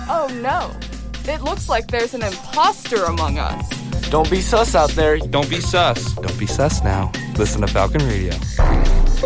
Oh no, it looks like there's an imposter among us. Don't be sus out there. Don't be sus. Don't be sus now. Listen to Falcon Radio.